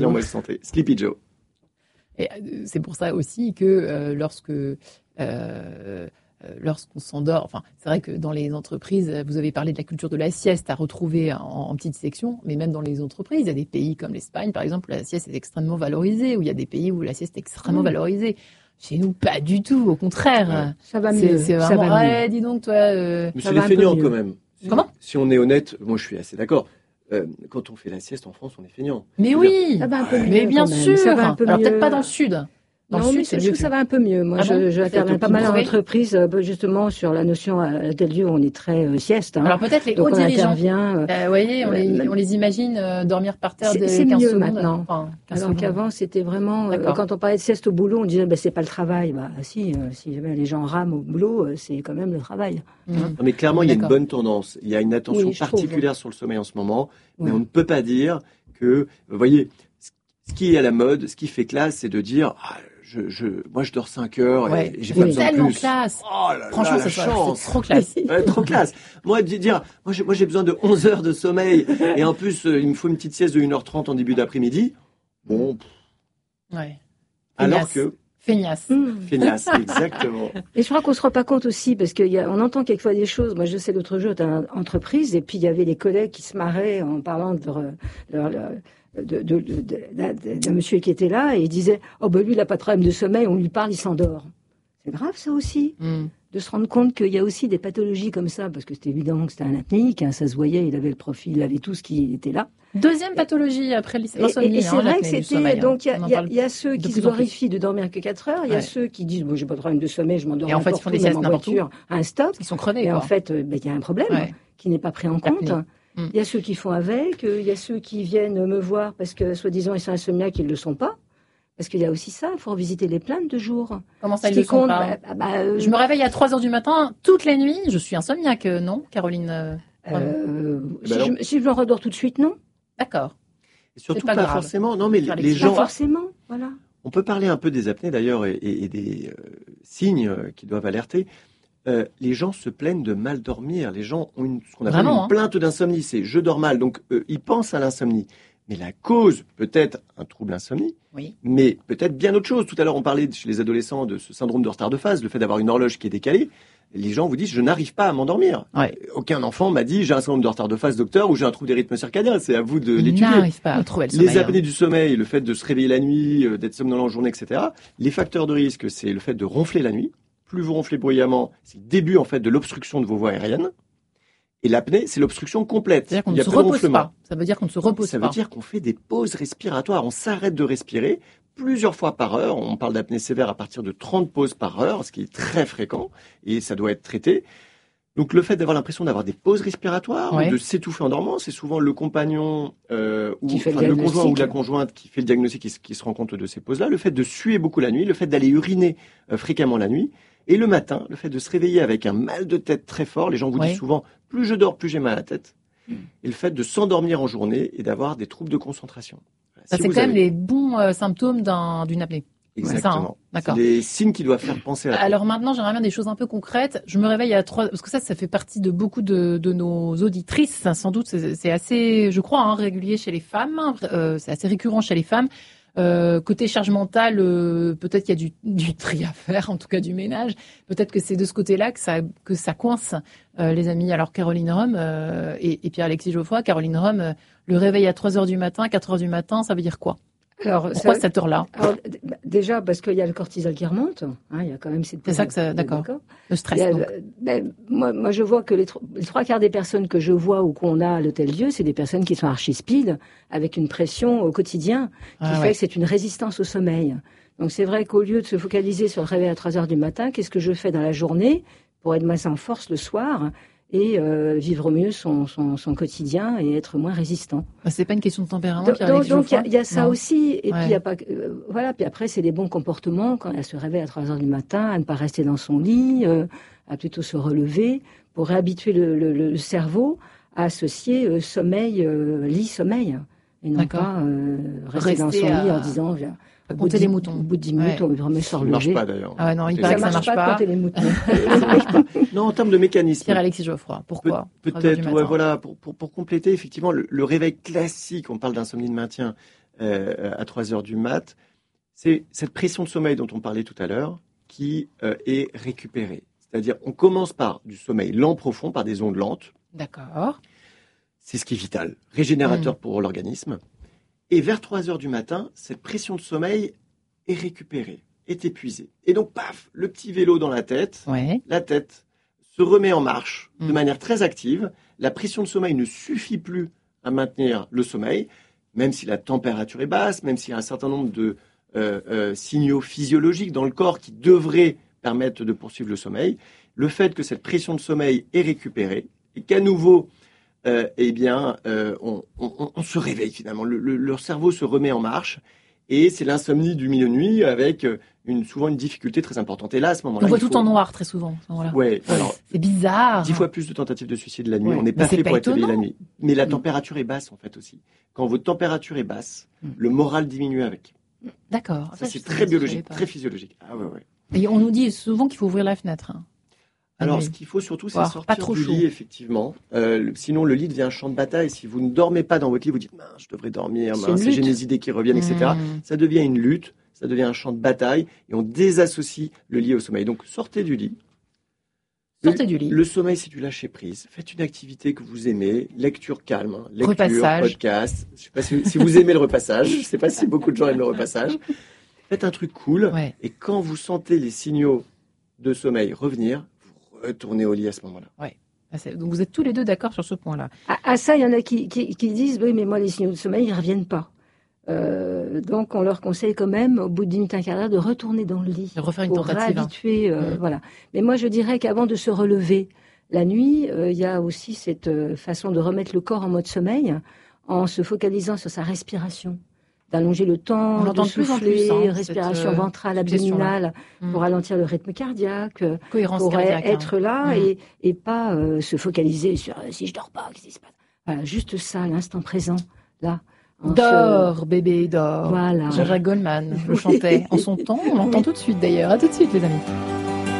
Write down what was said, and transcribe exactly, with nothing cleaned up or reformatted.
En bonne santé. Sleepy Joe. Et c'est pour ça aussi que euh, lorsque euh, lorsqu'on s'endort, enfin, c'est vrai que dans les entreprises, vous avez parlé de la culture de la sieste à retrouver en, en petite section, mais même dans les entreprises, il y a des pays comme l'Espagne, par exemple, où la sieste est extrêmement valorisée, où il y a des pays où la sieste est extrêmement mmh. valorisée. Chez nous, pas du tout, au contraire. Ouais. Ça va mieux. C'est, c'est vraiment, ça va mieux. Ouais, dis donc, toi. Euh, mais c'est les feignants quand même. Comment ? Si on est honnête, moi je suis assez d'accord. Euh, quand on fait la sieste en France, on est feignant. Mais oui, ça va un peu mieux, mais bien sûr. Ça va un peu Alors mieux. peut-être pas dans le sud. Dans non, le mais sud, je trouve que ça va un peu mieux. Moi, ah je, bon je interviens pas mal en entreprise, justement, sur la notion à tel lieu où on est très euh, sieste. Hein. Alors peut-être les Donc, hauts on dirigeants. Euh, euh, vous voyez, on, les, on les imagine euh, dormir par terre de c'est quinze mieux secondes. Maintenant. Enfin, alors qu'avant, c'était vraiment euh, quand on parlait de sieste au boulot, on disait bah, c'est pas le travail. Bah si, euh, si jamais les gens rament au boulot, euh, c'est quand même le travail. Mmh. Hein. Non, mais clairement, il y a une bonne tendance. Il y a une attention oui, particulière sur le sommeil en ce moment, mais ouais. on ne peut pas dire que, vous voyez, ce qui est à la mode, ce qui fait classe, c'est de dire. Ah, Je, je, moi, je dors cinq heures ouais. et j'ai oui. pas besoin de tellement plus. Classe. Oh là Franchement, là, la ça chance. C'est trop classe. Ouais, trop classe. Moi, dire, moi j'ai, moi, j'ai besoin de onze heures de sommeil et en plus, euh, il me faut une petite sieste de une heure trente en début d'après-midi. Bon. Ouais. Alors que. Feignasse. Mmh. Feignasse, exactement. Et je crois qu'on se rend pas compte aussi, parce qu'on entend quelquefois des choses. Moi, je sais, l'autre jour, j'étais en entreprise, et puis il y avait les collègues qui se marraient en parlant de leur, leur, leur De, de, de, de, de, de monsieur qui était là, et il disait « Oh, ben lui, il n'a pas de problème de sommeil, on lui parle, il s'endort. » C'est grave, ça aussi, mm. de se rendre compte qu'il y a aussi des pathologies comme ça, parce que c'était évident que c'était un apnéique, hein, ça se voyait, il avait le profil, il avait tout ce qui était là. Deuxième pathologie après l'insomnie. Et, et, et c'est hein, vrai que c'était, sommeil, donc il hein. y, y, y a ceux qui se glorifient de dormir que quatre heures, il y a ouais. ceux qui disent bon, « j'ai pas de problème de sommeil, je m'endors et en fait, ils font des siestes en n'importe voiture, où. à un stop. » Ils sont crevés. Et quoi. en fait, il ben, y a un problème ouais. qui n'est pas pris en compte. Mm. Il y a ceux qui font avec, il y a ceux qui viennent me voir parce que, soi-disant, ils sont insomniaques, ils ne le sont pas. Parce qu'il y a aussi ça, il faut revisiter les plaintes de jour. Comment ça, ils le sont pas bah, bah, euh... Je me réveille à trois heures du matin, toute la nuit, je suis insomniaque, non, Caroline euh, euh, si, bah je, si je me redors tout de suite, non. D'accord. Et surtout pas, pas grave. forcément, non, mais les, les gens... Pas forcément, voilà. On peut parler un peu des apnées, d'ailleurs, et, et, et des euh, signes euh, qui doivent alerter. Euh, les gens se plaignent de mal dormir. Les gens ont une, ce qu'on appelle Vraiment, une hein. plainte d'insomnie. C'est je dors mal. Donc, euh, ils pensent à l'insomnie. Mais la cause, peut-être un trouble insomnie, oui. mais peut-être bien autre chose. Tout à l'heure, on parlait chez les adolescents de ce syndrome de retard de phase, le fait d'avoir une horloge qui est décalée. Les gens vous disent, je n'arrive pas à m'endormir. Ouais. Aucun enfant m'a dit, j'ai un syndrome de retard de phase, docteur, ou j'ai un trouble des rythmes circadiens. C'est à vous de l'étudier. N'arrive pas à trouver le sommeil. Les apnées hein. du sommeil, le fait de se réveiller la nuit, d'être somnolent en journée, et cetera. Les facteurs de risque, c'est le fait de ronfler la nuit. Plus vous ronflez bruyamment, c'est le début en fait de l'obstruction de vos voies aériennes. Et l'apnée, c'est l'obstruction complète. C'est-à-dire qu'on ne se repose pas. Ça veut dire qu'on ne se repose ça pas. Ça veut dire qu'on fait des pauses respiratoires. On s'arrête de respirer plusieurs fois par heure. On parle d'apnée sévère à partir de trente pauses par heure, ce qui est très fréquent. Et ça doit être traité. Donc le fait d'avoir l'impression d'avoir des pauses respiratoires, ouais. ou de s'étouffer en dormant, c'est souvent le compagnon euh, ou enfin, le, le conjoint ou la conjointe qui fait le diagnostic, qui, qui se rend compte de ces pauses-là. Le fait de suer beaucoup la nuit, le fait d'aller uriner euh, fréquemment la nuit. Et le matin, le fait de se réveiller avec un mal de tête très fort, les gens vous ouais. disent souvent, plus je dors, plus j'ai mal à la tête. Mmh. Et le fait de s'endormir en journée et d'avoir des troubles de concentration. Voilà. Ça, si c'est quand avez... même les bons euh, symptômes d'un, d'une apnée. Exactement. Ça, hein. D'accord. C'est des signes qui doivent faire penser à la Alors maintenant, j'aimerais bien des choses un peu concrètes. Je me réveille à trois, parce que ça, ça fait partie de beaucoup de, de nos auditrices. Sans doute, c'est, c'est assez, je crois, hein, régulier chez les femmes. Euh, c'est assez récurrent chez les femmes. Euh, côté charge mentale, euh, peut-être qu'il y a du, du tri à faire, en tout cas du ménage. Peut-être que c'est de ce côté-là que ça, que ça coince, euh, les amis. Alors Caroline Rome euh, et, et Pierre-Alexis Geoffroy, Caroline Rome, euh, le réveil à trois heures du matin, quatre heures du matin, ça veut dire quoi ? Alors, pourquoi ça, cette heure-là ? Alors, déjà, parce qu'il y a le cortisol qui remonte. Hein, il y a quand même cette... C'est ça que ça... D'accord. d'accord. Le stress, a, donc. Ben, moi, moi, je vois que les, tro- les trois quarts des personnes que je vois ou qu'on a à l'Hôtel-Dieu, c'est des personnes qui sont archi-speed, avec une pression au quotidien, qui ah, fait ouais. que c'est une résistance au sommeil. Donc, c'est vrai qu'au lieu de se focaliser sur le réveil à trois heures du matin, qu'est-ce que je fais dans la journée pour être moins en force le soir et euh, vivre mieux son, son, son quotidien et être moins résistant. Bah, c'est pas une question de tempérament. Donc, donc, donc il y, y a ça non. aussi. Et ouais. puis il y a pas, euh, voilà. Puis après, c'est des bons comportements quand elle se réveille à trois heures du matin, à ne pas rester dans son lit, euh, à plutôt se relever pour réhabituer le, le, le cerveau à associer euh, sommeil, euh, lit, sommeil, et non D'accord. pas euh, rester, rester dans son à... lit en disant. Viens, À compter les moutons. Au bout de dix minutes, ouais. on va remet se relever. Ça ne marche pas d'ailleurs. Ah ouais, non, il paraît que ça ne marche pas. pas. Compter les moutons. Non, en termes de mécanisme. Pierre-Alexis Geoffroy, pourquoi Pe- Peut-être, ouais, voilà, pour, pour, pour compléter, effectivement, le, le réveil classique, on parle d'insomnie de maintien, euh, à trois heures du mat, c'est cette pression de sommeil dont on parlait tout à l'heure qui euh, est récupérée. C'est-à-dire, on commence par du sommeil lent profond, par des ondes lentes. D'accord. C'est ce qui est vital, régénérateur mmh. pour l'organisme. Et vers trois heures du matin, cette pression de sommeil est récupérée, est épuisée. Et donc, paf, le petit vélo dans la tête, ouais. la tête se remet en marche mmh. de manière très active. La pression de sommeil ne suffit plus à maintenir le sommeil, même si la température est basse, même s'il y a un certain nombre de euh, euh, signaux physiologiques dans le corps qui devraient permettre de poursuivre le sommeil. Le fait que cette pression de sommeil est récupérée et qu'à nouveau, euh, eh bien, euh, on, on, on se réveille finalement. Le, le, leur cerveau se remet en marche et c'est l'insomnie du milieu de nuit avec une, souvent une difficulté très importante. Et là, à ce moment-là, on voit il tout faut... en noir très souvent. À ce moment-là. Ouais, alors, c'est bizarre. Dix fois plus de tentatives de suicide la nuit. Ouais. On n'est pas fait pas pour être éveillé étonnant. la nuit. Mais la mmh. température est basse en fait aussi. Quand votre température est basse, mmh. le moral diminue avec. D'accord. Ça, ça c'est très biologique, très physiologique. Ah ouais, ouais. Et on nous dit souvent qu'il faut ouvrir la fenêtre. Hein. Alors, oui. ce qu'il faut surtout, c'est Voir, sortir trop du chaud. lit, effectivement. Euh, sinon, le lit devient un champ de bataille. Si vous ne dormez pas dans votre lit, vous dites, je devrais dormir, j'ai mes idées qui reviennent, mmh. et cetera. Ça devient une lutte, ça devient un champ de bataille, et on désassocie le lit au sommeil. Donc, sortez du lit. Sortez le, du lit. Le sommeil, c'est du lâcher-prise. Faites une activité que vous aimez, lecture calme, hein. Lecture, repassage. podcast. Je ne sais pas si, si vous aimez le repassage. Je ne sais pas si beaucoup de gens aiment le repassage. Faites un truc cool, ouais. et quand vous sentez les signaux de sommeil revenir, retournez au lit à ce moment-là. Ouais. Donc vous êtes tous les deux d'accord sur ce point-là. À, à ça, il y en a qui, qui, qui disent oui, mais moi les signaux de sommeil ils reviennent pas. Euh, donc on leur conseille quand même au bout de dix minutes, un quart d'heure, de retourner dans le lit de refaire une pour tentative. réhabituer. Euh, mmh. Voilà. Mais moi je dirais qu'avant de se relever la nuit, il euh, y a aussi cette euh, façon de remettre le corps en mode sommeil en se focalisant sur sa respiration. D'allonger le temps, de souffler, plus, hein, respiration cette, euh, ventrale, abdominale, mmh. pour ralentir le rythme cardiaque, cohérence pour cardiaque, être hein. là mmh. et, et pas euh, se focaliser sur euh, si je dors pas, qu'est-ce qui se passe. Voilà, juste ça, l'instant présent, là. Dors, se... bébé, dors. Voilà. Jean-Jacques Goldman le chantait en son temps, on l'entend tout de suite d'ailleurs. À tout de suite les amis.